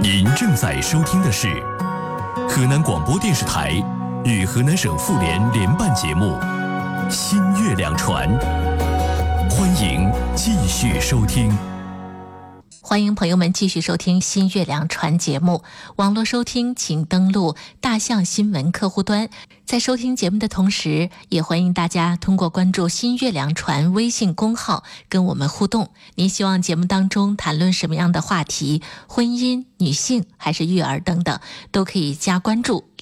您正在收听的是河南广播电视台与河南省妇联联办节目《新月亮船》，欢迎继续收听。 欢迎朋友们继续收听新月亮船节目，网络收听请登录大象新闻客户端。在收听节目的同时，也欢迎大家通过关注新月亮船微信公号跟我们互动。您希望节目当中谈论什么样的话题，婚姻、女性还是育儿等等，都可以加关注